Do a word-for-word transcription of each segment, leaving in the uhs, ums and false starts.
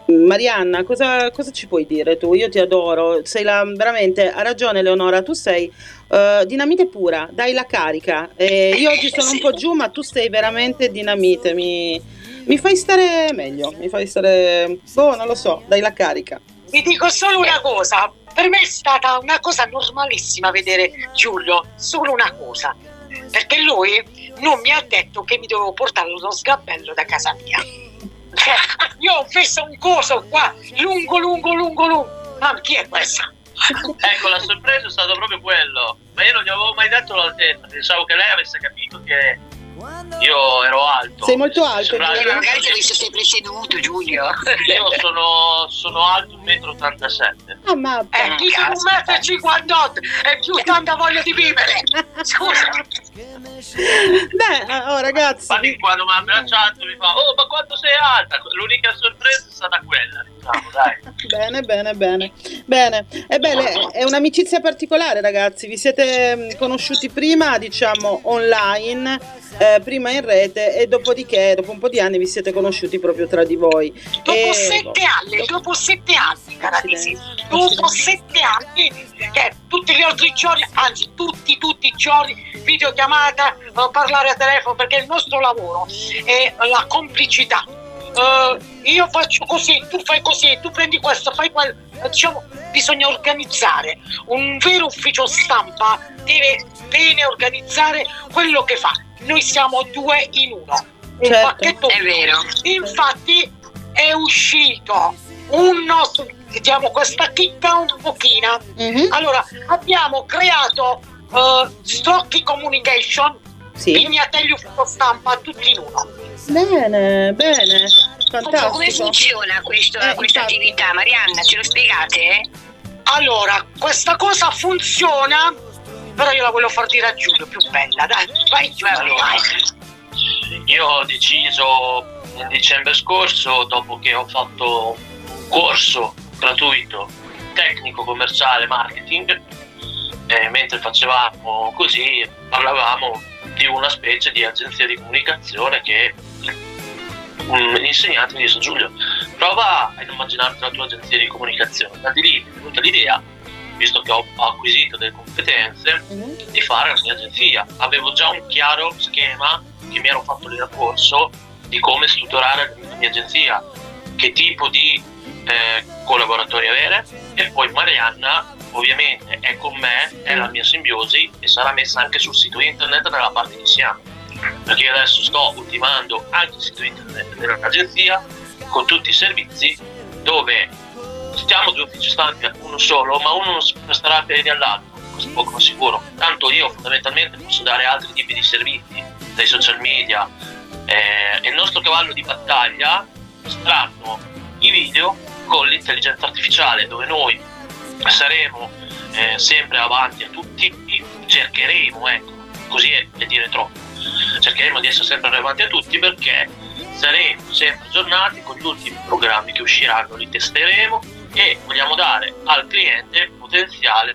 Marianna, cosa, cosa ci puoi dire tu? Io ti adoro, sei la, veramente, ha ragione Eleonora, tu sei uh, dinamite pura, dai la carica. E io oggi sono un po' giù, ma tu sei veramente dinamite, mi, mi fai stare meglio, mi fai stare, boh, non lo so, dai la carica. Vi dico solo una cosa, per me è stata una cosa normalissima vedere Giulio, solo una cosa, perché lui non mi ha detto che mi dovevo portare uno sgabello da casa mia. Cioè, io ho visto un coso qua, lungo, lungo, lungo, lungo. Ma chi è questa? Ecco, la sorpresa è stato proprio quello. Ma io non gli avevo mai detto l'altezza, pensavo che lei avesse capito che io ero alto. Sei molto alto. Sembrava... Magari ti avessi sei preceduto, Giulio. Io sono, sono alto un metro e ottantasette. Ah, ma eh, chi un metro e cinquantotto e più tanta voglia di vivere. Scusa. Beh, oh ragazzi. Infatti quando mi ha abbracciato mi fa, oh ma quanto sei alta? L'unica sorpresa è stata quella, diciamo, dai. Bene, bene, bene. Bene. E bene, è un'amicizia particolare, ragazzi. Vi siete conosciuti prima, diciamo, online, eh, prima in rete, e dopodiché, dopo un po' di anni, vi siete conosciuti proprio tra di voi. Dopo e... sette anni, dopo sette anni, carissimi. Dopo sette anni, che tutti gli altri giorni, anzi tutti, tutti i giorni, videochiamata, uh, parlare a telefono, perché il nostro lavoro è la complicità. Uh, io faccio così, tu fai così, tu prendi questo, fai quello. Diciamo, bisogna organizzare. Un vero ufficio stampa deve bene organizzare quello che fa. Noi siamo due in uno. Un certo, pacchetto è vero. Infatti è uscito un nostro, diamo questa chicca un pochina. Mm-hmm. Allora, abbiamo creato uh, Strocchi Communication, sì. Pignatelli ufficio stampa, tutti in uno. Bene, bene, fantastico. Come funziona questo, eh, questa infatti. attività, Marianna? Ce lo spiegate? Allora, questa cosa funziona, però io la voglio far dire a Giulio, più bella, dai, vai Giulio, vai. Io ho deciso nel dicembre scorso, dopo che ho fatto un corso gratuito tecnico commerciale marketing, e mentre facevamo così parlavamo di una specie di agenzia di comunicazione che um, l'insegnante mi disse: Giulio, prova a immaginarti la tua agenzia di comunicazione. Da di lì mi è venuta l'idea, visto che ho acquisito delle competenze, mm-hmm. di fare la mia agenzia. Avevo già un chiaro schema che mi ero fatto lì a corso di come strutturare la mia agenzia, che tipo di eh, collaboratori avere, e poi Marianna ovviamente è con me, è la mia simbiosi e sarà messa anche sul sito internet nella parte che siamo, perché io adesso sto ultimando anche il sito internet dell'agenzia con tutti i servizi, dove stiamo due uffici stampi, uno solo, ma uno non si presterà a piedi all'altro, questo è poco ma sicuro. Tanto io fondamentalmente posso dare altri tipi di servizi, dai social media, eh, e il nostro cavallo di battaglia saranno i video con l'intelligenza artificiale, dove noi saremo eh, sempre avanti a tutti, cercheremo, ecco, così è, è dire troppo, cercheremo di essere sempre avanti a tutti, perché saremo sempre aggiornati con gli ultimi programmi che usciranno, li testeremo e vogliamo dare al cliente potenziale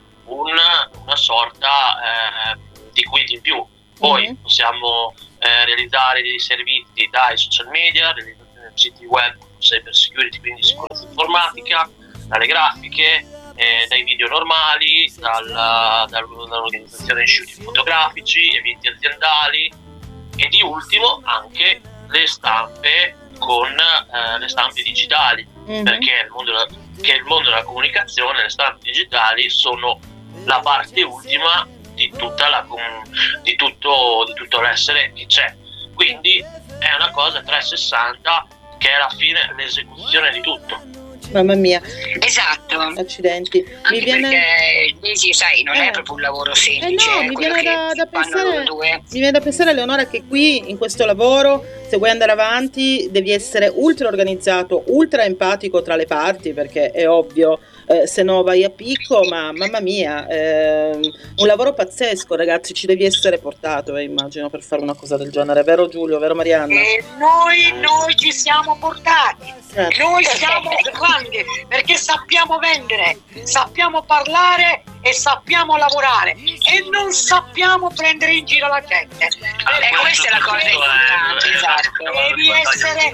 una, una sorta eh, di quid in più. Poi mm-hmm. possiamo eh, realizzare dei servizi dai social media, realizzazione di siti web, cyber security, quindi sicurezza informatica, dalle grafiche, eh, dai video normali, dalla, dall'organizzazione di shooting fotografici, eventi aziendali e di ultimo anche le stampe con eh, le stampe digitali, mm-hmm. perché il mondo della, che il mondo della comunicazione, le stampe digitali sono la parte ultima di tutta la di tutto di tutto l'essere che c'è, quindi è una cosa trecentosessanta che è alla fine l'esecuzione di tutto. Mamma mia, esatto, accidenti. Anche mi viene... perché Daisy, sai, non eh. è proprio un lavoro semplice. Eh no, eh, mi viene da, da pensare due. mi viene da pensare, Eleonora, che qui in questo lavoro, se vuoi andare avanti, devi essere ultra organizzato, ultra empatico tra le parti, perché è ovvio, eh, se no vai a picco, ma mamma mia, eh, un lavoro pazzesco, ragazzi, ci devi essere portato, eh, immagino, per fare una cosa del genere, vero Giulio, vero Marianna? E noi, noi ci siamo portati, certo. Noi siamo grandi perché sappiamo vendere, sappiamo parlare e sappiamo lavorare e non sappiamo prendere in giro la gente. Ah, e questa è la cosa importante, esatto. Devi essere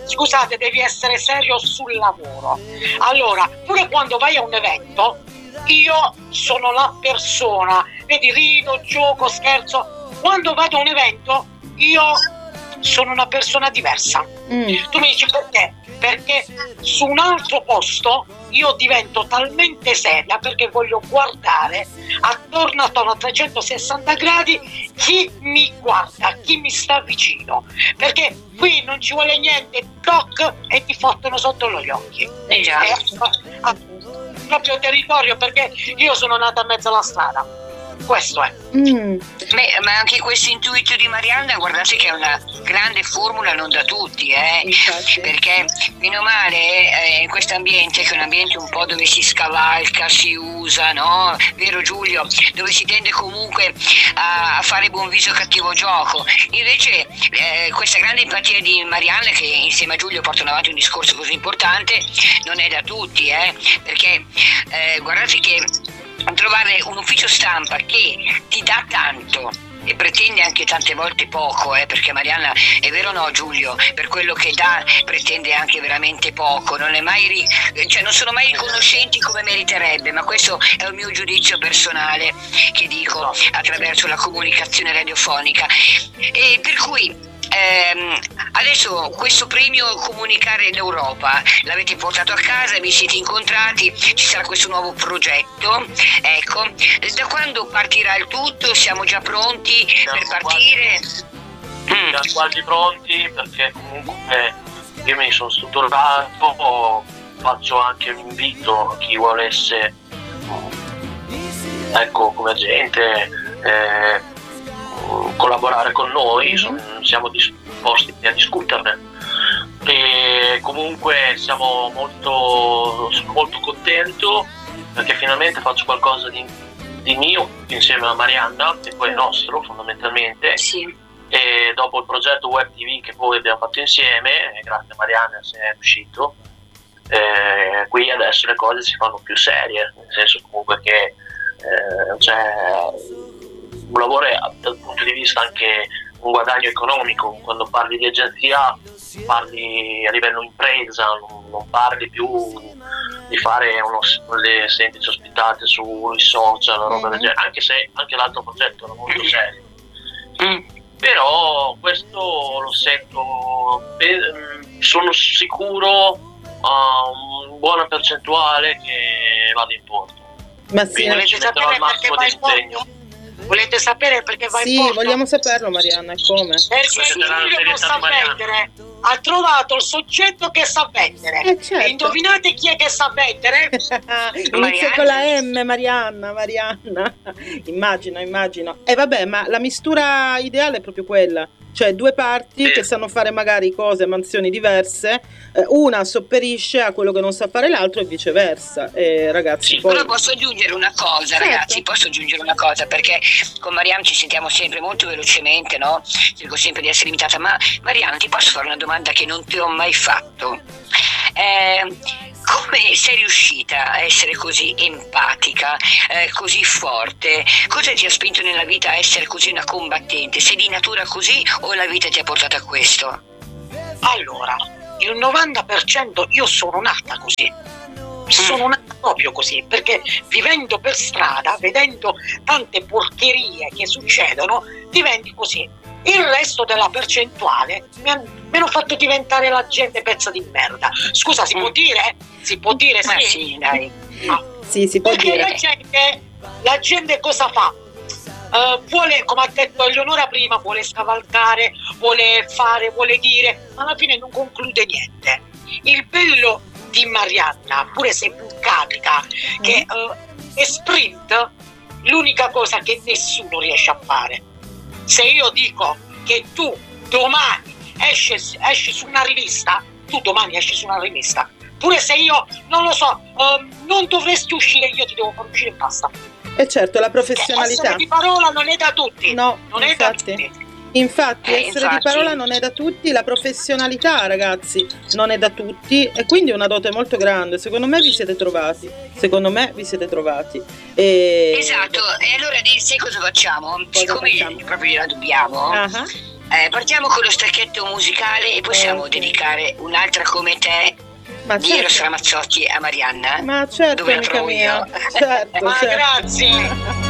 scusate, devi essere serio sul lavoro. Allora, pure quando vai a un evento, io sono la persona, vedi, rido, gioco, scherzo. Quando vado a un evento, io sono una persona diversa. Mm. Tu mi dici perché? Perché su un altro posto io divento talmente seria, perché voglio guardare attorno attorno a trecentosessanta gradi chi mi guarda, chi mi sta vicino, perché qui non ci vuole niente, toc, e ti fottono sotto gli occhi. Eh già. È a, a, proprio territorio, perché io sono nata in mezzo alla strada. Questo è. Mm. Beh, ma anche questo intuito di Marianna, guardate che è una grande formula non da tutti, eh? Perché meno o male eh, in questo ambiente, che è un ambiente un po' dove si scavalca, si usa, no? Vero Giulio? Dove si tende comunque a, a fare buon viso cattivo gioco. Invece eh, questa grande empatia di Marianna, che insieme a Giulio portano avanti un discorso così importante, non è da tutti, eh? Perché eh, guardate che trovare un ufficio stampa che ti dà tanto e pretende anche tante volte poco, eh, perché Marianna, è vero o no Giulio, per quello che dà pretende anche veramente poco, non è mai ri- cioè non sono mai riconoscenti come meriterebbe, ma questo è un mio giudizio personale che dico attraverso la comunicazione radiofonica, e per cui ehm, adesso questo premio Comunicare l'Europa l'avete portato a casa, vi siete incontrati, ci sarà questo nuovo progetto, ecco, da quando partirà il tutto? Siamo già pronti siamo per partire? Quasi, mm. Siamo quasi pronti, perché comunque io mi sono strutturato, faccio anche un invito a chi volesse, ecco, come agente, eh, collaborare con noi, mm-hmm. siamo disposti a discuterne, e comunque siamo molto, sono molto contento perché finalmente faccio qualcosa di, di mio insieme a Marianna, che poi è nostro fondamentalmente, sì. E dopo il progetto Web T V che poi abbiamo fatto insieme, e grazie a Marianna se è riuscito, eh, qui adesso le cose si fanno più serie, nel senso comunque che eh, c'è un lavoro dal punto di vista anche un guadagno economico. Quando parli di agenzia parli a livello impresa, non, non parli più di fare uno, le semplici ospitate sui social, roba del genere, anche se anche l'altro progetto era molto serio. Mm. Però questo lo sento, sono sicuro a una buona percentuale che vada in porto. Ma sì, quindi ci metterò al massimo di impegno. Volete sapere perché va sì, in porto? Sì, vogliamo saperlo, Marianna, come? Perché Giulio non sa vendere, ha trovato il soggetto che sa vendere. Eh, certo. E indovinate chi è che sa vendere? Inizia con la M, Marianna, Marianna. Immagino, immagino. E eh, vabbè, ma la mistura ideale è proprio quella. Cioè due parti sì. che sanno fare magari cose, mansioni diverse, eh, una sopperisce a quello che non sa fare l'altro e viceversa. E ragazzi, sì, poi... però posso aggiungere una cosa, certo. ragazzi, posso aggiungere una cosa, perché con Marianna ci sentiamo sempre molto velocemente, no? Cerco sempre di essere limitata, ma Marianna, ti posso fare una domanda che non ti ho mai fatto? Eh, come sei riuscita a essere così empatica, eh, così forte? Cosa ti ha spinto nella vita a essere così una combattente? Sei di natura così o la vita ti ha portato a questo? Allora, il novanta per cento io sono nata così. Sono nata proprio così, perché vivendo per strada, vedendo tante porcherie che succedono, diventi così. Il resto della percentuale mi, han, mi hanno fatto diventare la gente pezza di merda. Scusa, si mm. può dire? Si può dire sì? sì dai. No. Sì, si può perché dire. La gente, la gente cosa fa? Uh, vuole, come ha detto Eleonora prima, vuole scavalcare, vuole fare, vuole dire, ma alla fine non conclude niente. Il bello di Marianna, pure se capita mm. che uh, è sprint, l'unica cosa che nessuno riesce a fare. Se io dico che tu domani esci, esci su una rivista, tu domani esci su una rivista, pure se io non lo so, uh, non dovresti uscire, io ti devo far uscire e basta. E certo, la professionalità. Essere di parola non è da tutti. No, non infatti. è da tutti. Infatti, eh, essere infatti. di parola non è da tutti, la professionalità, ragazzi, non è da tutti, e quindi è una dote molto grande. Secondo me vi siete trovati. Secondo me vi siete trovati. E... Esatto, e allora sai cosa facciamo? Cosa Siccome facciamo? proprio gliela dobbiamo, uh-huh. Eh, partiamo con lo stacchetto musicale e possiamo okay. dedicare un'altra come te Ma di certo. Eros Ramazzotti a Marianna. Ma certo, dove la amica trovo mia. io. Certo, Ma certo. grazie.